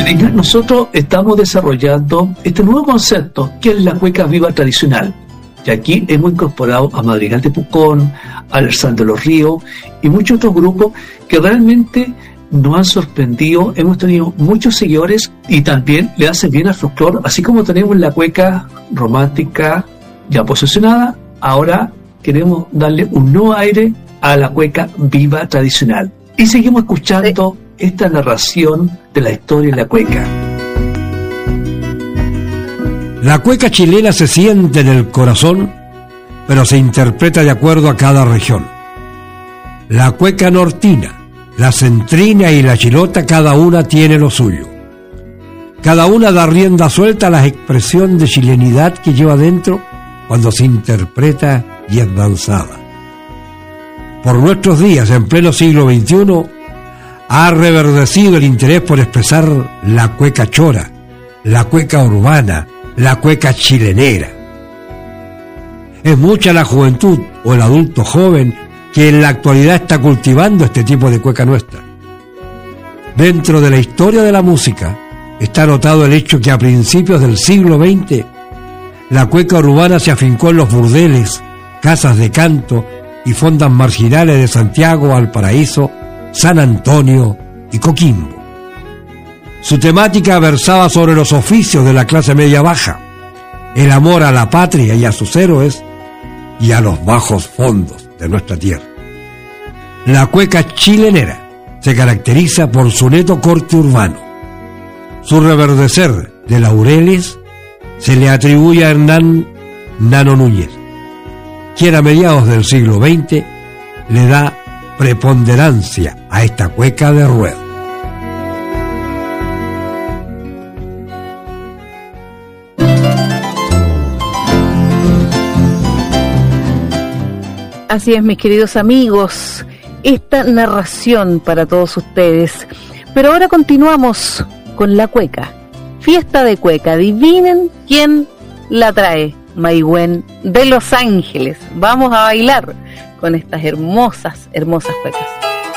Nosotros estamos desarrollando este nuevo concepto que es la cueca viva tradicional. Y aquí hemos incorporado a Madrigal de Pucón, a Alexandre de los Ríos y muchos otros grupos que realmente nos han sorprendido. Hemos tenido muchos seguidores y también le hace bien al folclore, así como tenemos la cueca romántica ya posicionada. Ahora queremos darle un nuevo aire a la cueca viva tradicional. Y seguimos escuchando esta narración de la historia de la cueca. La cueca chilena se siente en el corazón, pero se interpreta de acuerdo a cada región. La cueca nortina, la centrina y la chilota, cada una tiene lo suyo. Cada una da rienda suelta a la expresión de chilenidad que lleva dentro cuando se interpreta y es danzada. Por nuestros días, en pleno siglo XXI, ha reverdecido el interés por expresar la cueca chora, la cueca urbana, la cueca chilenera. Es mucha la juventud o el adulto joven que en la actualidad está cultivando este tipo de cueca nuestra. Dentro de la historia de la música está notado el hecho que a principios del siglo XX la cueca urbana se afincó en los burdeles, casas de canto y fondas marginales de Santiago, Valparaíso, San Antonio y Coquimbo. Su temática versaba sobre los oficios de la clase media baja, el amor a la patria y a sus héroes y a los bajos fondos de nuestra tierra. La cueca chilenera se caracteriza por su neto corte urbano. Su reverdecer de laureles se le atribuye a Hernán Nano Núñez, quien a mediados del siglo XX le da preponderancia a esta cueca de ruedo. Así es, mis queridos amigos, esta narración para todos ustedes. Pero ahora continuamos con la cueca. Fiesta de cueca. Adivinen quién la trae. Maigüen de Los Ángeles. Vamos a bailar con estas hermosas, hermosas cuecas.